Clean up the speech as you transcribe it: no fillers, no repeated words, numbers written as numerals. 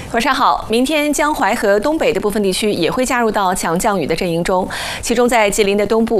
晚上好，明天江淮和东北的部分地区也会加入到强降雨的阵营中，其中在吉林的东部